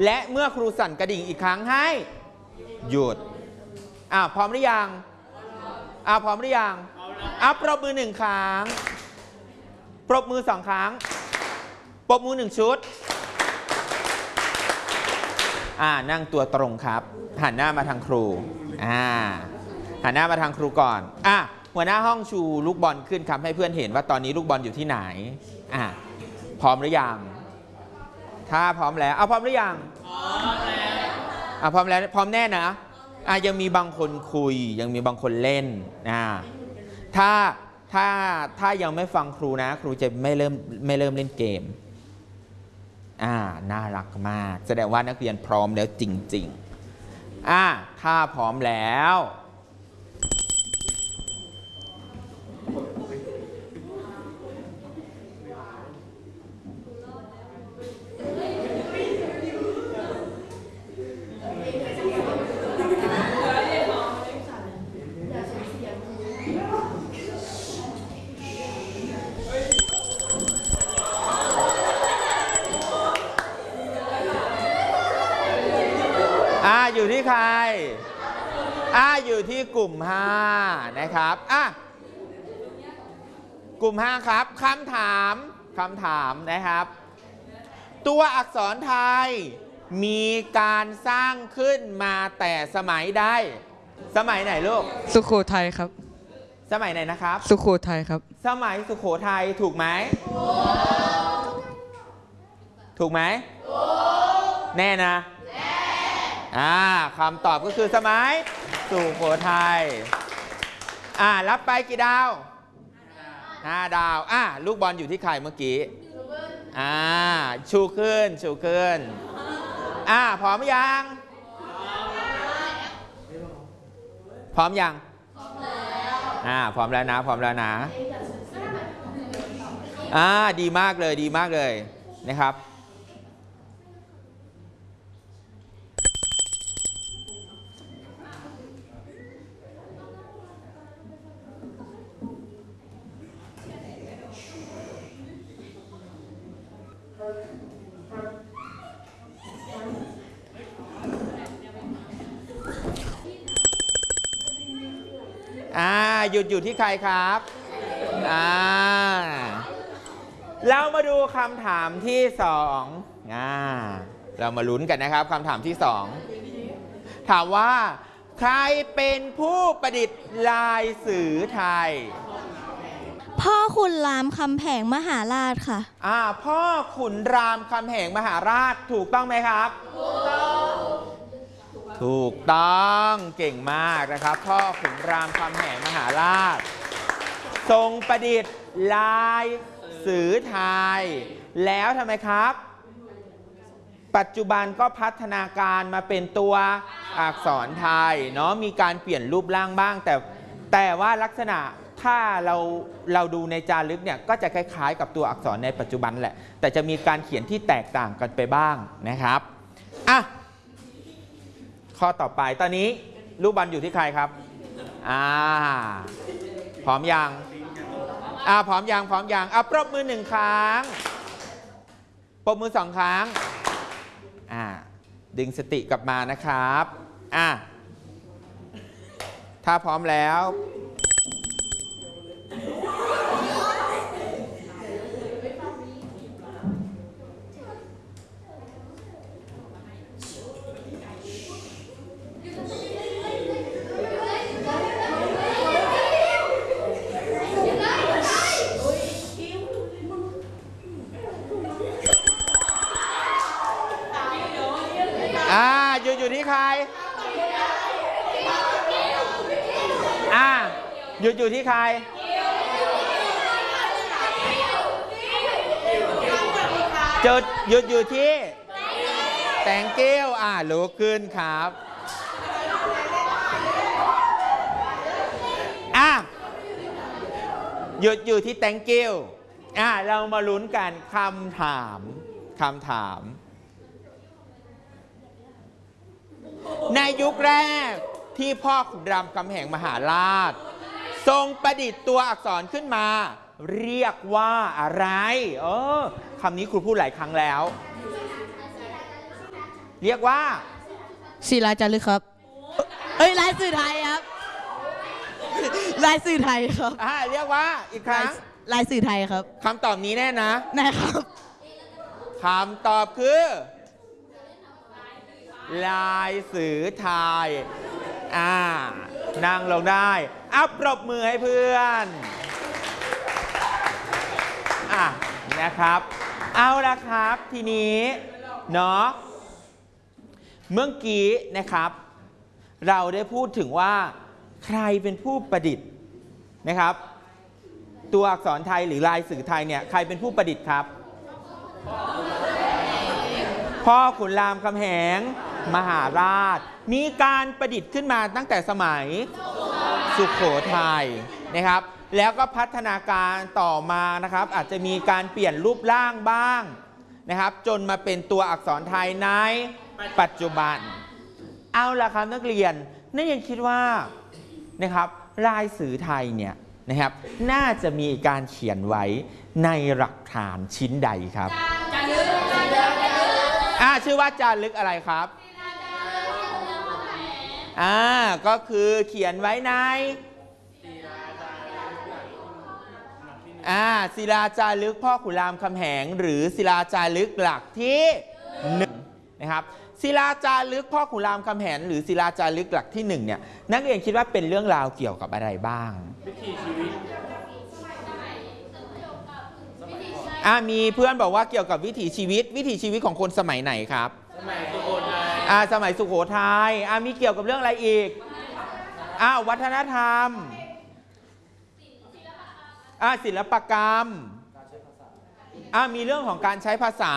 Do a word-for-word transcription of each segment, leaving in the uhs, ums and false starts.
และเมื่อครูสั่นกระดิ่งอีกครั้งให้หยุดอ่าพร้อมหรือยังอ่าพร้อมหรือยังอ่าปรบมือหนึ่งครั้งปรบมือสองครั้งปรบมือหนึ่งชุดอ่านั่งตัวตรงครับหันหน้ามาทางครูอ่าหันหน้ามาทางครูก่อนอ่ะหัวหน้าห้องชูลูกบอลขึ้นครับให้เพื่อนเห็นว่าตอนนี้ลูกบอลอยู่ที่ไหนอ่ะพร้อมหรือยังถ้าพร้อมแล้วเอาพร้อมหรือยังพร้อมแล้วอ่ะพร้อมแล้วพร้อมแน่นะอ่ะยังมีบางคนคุยยังมีบางคนเล่นอ่ะถ้าถ้าถ้ายังไม่ฟังครูนะครูจะไม่เริ่มไม่เริ่มเล่นเกมอ่าน่ารักมากแสดงว่านักเรียนพร้อมแล้วจริงๆอ่าถ้าพร้อมแล้วอ่าอยู่ที่ใครอ่าอยู่ที่กลุ่มห้านะครับอ่ะกลุ่มห้าครับคำถามคำถามนะครับตัวอักษรไทยมีการสร้างขึ้นมาแต่สมัยใดสมัยไหนลูกสุโขทัยครับสมัยไหนนะครับสุโขทัยครับสมัยสุโขทัยถูกไหมถูกไหมแน่นะอ่าคำตอบก็คือสมัยสุโขทัยอ่ารับไปกี่ดาวห้าดาวอ่าลูกบอลอยู่ที่ใครเมื่อกี้อ่าชูขึ้นชูขึ้นอ่าพร้อมยังพร้อมยังอ่าพร้อมแล้วนะพร้อมแล้วนะอ่าดีมากเลยดีมากเลยนะครับอ่าหยุดอยู่ที่ใครครับอ่าเรามาดูคำถามที่สองอ่าเรามาลุ้นกันนะครับคำถามที่สองถามว่าใครเป็นผู้ประดิษฐ์ลายสื่อไทยพ่อขุนรามคำแหงมหาราชค่ะอ่าพ่อขุนรามคำแหงมหาราชถูกต้องไหมครับถูกต้องถูกต้องเก่งมากนะครับพ่อขุนรามคำแหงมหาราชทรงประดิษฐ์ลายสื่อไทยแล้วทำไมครับปัจจุบันก็พัฒนาการมาเป็นตัวอักษรไทยเนาะมีการเปลี่ยนรูปร่างบ้างแต่แต่ว่าลักษณะถ้าเราเราดูในจารึกเนี่ยก็จะคล้ายๆกับตัวอักษรในปัจจุบันแหละแต่จะมีการเขียนที่แตกต่างกันไปบ้างนะครับอ่ะข้อต่อไปตอนนี้ลูกบอลอยู่ที่ใครครับอ่าพร้อมยังอ่าพร้อมยังพร้อมยังอ่ะปรบมือหนึ่งครั้งปรบมือสองครั้งอ่าดึงสติกลับมานะครับอ่ะถ้าพร้อมแล้วอ่าหยุดอยู่ที่ใครอ่าหยุดอยู่ที่ใครจุดหยุดอยู่ที่แตงเกี้ยวอ่าลุกขึ้นครับอ่าหยุดอยู่ที่แตงเกี้ยวอ่าเรามาลุ้นกันคำถามคำถามในยุคแรกที่พ่อขุนรามคำแหงมหาราชทรงประดิษฐ์ตัวอักษรขึ้นมาเรียกว่าอะไรเออคำนี้ครูพูดหลายครั้งแล้วเรียกว่าศิลาจารึกครับเอ้ยลายสื่อไทยครับลายสื่อไทยครับอ่าเรียกว่าอีกครั้งลายสื่อไทยครับคำตอบนี้แน่นะแน่ครับคำตอบคือลายสื่อไทยอ่านั่งลงได้อัปปรบมือให้เพื่อนอ่ะนะครับเอาละครับทีนี้เนาะเมื่อกี้นะครับเราได้พูดถึงว่าใครเป็นผู้ประดิษฐ์นะครับตัวอักษรไทยหรือลายสื่อไทยเนี่ยใครเป็นผู้ประดิษฐ์ครับพ่อขุนรามคำแหงมหาราชมีการประดิษฐ์ขึ้นมาตั้งแต่สมัยสุโขทัยนะครับแล้วก็พัฒนาการต่อมานะครับอาจจะมีการเปลี่ยนรูปร่างบ้างนะครับจนมาเป็นตัวอักษรไทยในปัจจุบันเอาล่ะครับนักเรียนนักเรียนคิดว่านะครับลายสื่อไทยเนี่ยนะครับน่าจะมีการเขียนไว้ในหลักฐานชิ้นใดครับอ่าชื่อว่าจารึกอะไรครับอ่าก็คือเขียนไว้ในอ่าศิลาจารึกพ่อขุนรามคำแหงหรือศิลาจารึกหลักที่หนึ่งนะครับศิลาจารึกพ่อขุนรามคำแหงหรือศิลาจารึกหลักที่หนึ่งเนี่ยนักเรียนคิดว่าเป็นเรื่องราวเกี่ยวกับอะไรบ้างวิถีชีวิตอ่ามีเพื่อนบอกว่าเกี่ยวกับวิถีชีวิตวิถีชีวิตของคนสมัยไหนครับสมัยสุโขทัยอ่าสมัยสุโขทัยอ่ามีเกี่ยวกับเรื่องอะไรอีกอ้าววัฒนธรรมอ่าศิลปกรรมอ่ามีเรื่องของการใช้ภาษา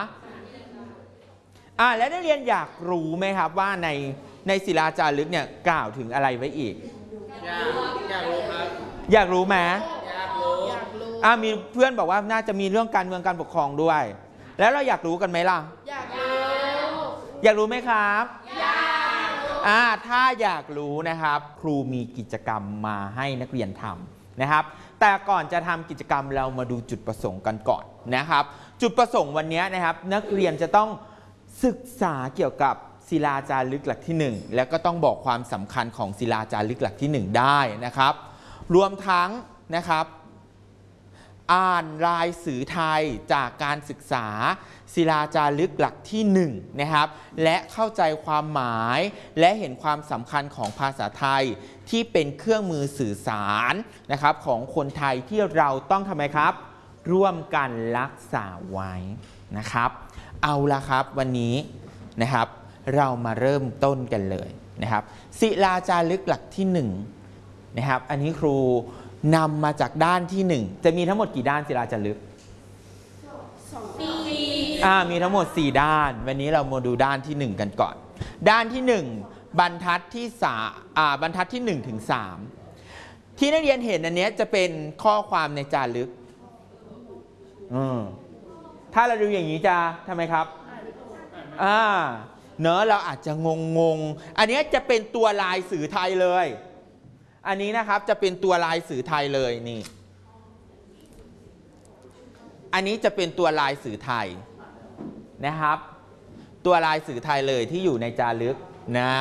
อ่าและนักเรียนอยากรู้ไหมครับว่าในในศิลาจารึกเนี่ยกล่าวถึงอะไรไว้อีกอยากอยากรู้ครับอยากรู้ไหมอยากรู้อ่ามีเพื่อนบอกว่าน่าจะมีเรื่องการเมืองการปกครองด้วยแล้วเราอยากรู้กันไหมล่ะอยากรู้อยากรู้ไหมครับอยากรู้อ่าถ้าอยากรู้นะครับครูมีกิจกรรมมาให้นักเรียนทำนะครับแต่ก่อนจะทำกิจกรรมเรามาดูจุดประสงค์กันก่อนนะครับจุดประสงค์วันนี้นะครับนักเรียนจะต้องศึกษาเกี่ยวกับศิลาจารึกหลักที่หนึ่งแล้วก็ต้องบอกความสำคัญของศิลาจารึกหลักที่หนึ่งได้นะครับรวมทั้งนะครับอ่านลายสื่อไทยจากการศึกษาศิลาจารึกหลักที่หนึ่งนะครับและเข้าใจความหมายและเห็นความสำคัญของภาษาไทยที่เป็นเครื่องมือสื่อสารนะครับของคนไทยที่เราต้องทำไมครับร่วมกันรักษาไว้นะครับเอาละครับวันนี้นะครับเรามาเริ่มต้นกันเลยนะครับศิลาจารึกหลักที่หนึ่งนะครับอันนี้ครูนำมาจากด้านที่หนึ่งจะมีทั้งหมดกี่ด้านศิลาจารึกอ่ามีทั้งหมดสี่ด้านวันนี้เรามาดูด้านที่หนึ่งกันก่อนด้านที่หนึ่งบรรทัดที่สามอ่าบรรทัดที่หนึ่งถึงสามที่นักเรียนเห็นอันนี้จะเป็นข้อความในจารึกอืมถ้าเราดูอย่างนี้จะทำไมครับอ่าเนอะเราอาจจะงงงอันนี้จะเป็นตัวลายสื่อไทยเลยอันนี้นะครับจะเป็นตัวลายสื่อไทยเลยนี่อันนี้จะเป็นตัวลายสื่อไทยนะครับตัวลายสื่อไทยเลยที่อยู่ในจารึกนะ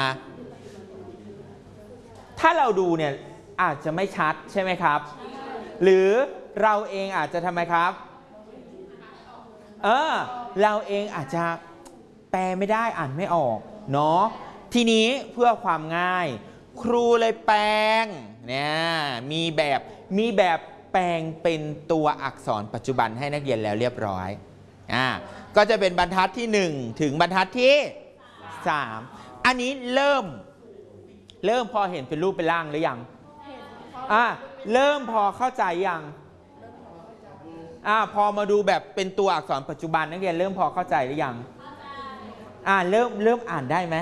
ถ้าเราดูเนี่ยอาจจะไม่ชัดใช่ไหมครับหรือเราเองอาจจะทำไมครับเออเราเองอาจจะแปลไม่ได้อ่านไม่ออกเนาะทีนี้เพื่อความง่ายครูเลยแปลงเนี่ยมีแบบมีแบบแปลงเป็นตัวอักษรปัจจุบันให้นักเรียนแล้วเรียบร้อยอ่าก็จะเป็นบรรทัดที่หนึ่งถึงบรรทัดที่สามอันนี้เริ่มเริ่มพอเห็นเป็นรูปเป็นร่างหรือยังอ่าเริ่มพอเข้าใจยังอ่าพอมาดูแบบเป็นตัวอักษรปัจจุบันนักเรียนเริ่มพอเข้าใจหรือยังอ่าเริ่มเริ่มอ่านได้ไหม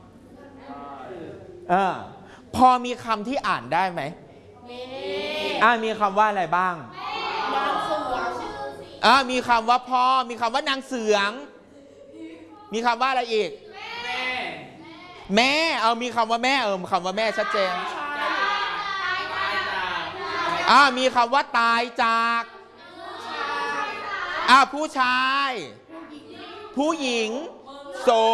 เออพอมีคำที่อ่านได้ไหมมีอ่ามีคำว่าอะไรบ้างนางเสืองอ่ามีคำว่าพ่อมีคำว่านางเสืองมีคำว่าอะไรอีกแม่แม่เอามีคำว่าแม่เออคำว่าแม่ชัดเจนอ่ามีคำว่าตายจากอ่าผู้ชายผู้หญิงโส